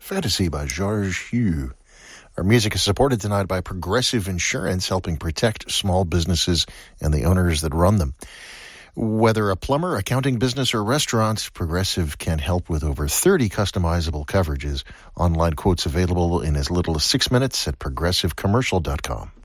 Fantasy by George Hugh. Our music is supported tonight by Progressive Insurance, helping protect small businesses and the owners that run them. Whether a plumber, accounting business, or restaurant, Progressive can help with over 30 customizable coverages. Online quotes available in as little as 6 minutes at progressivecommercial.com.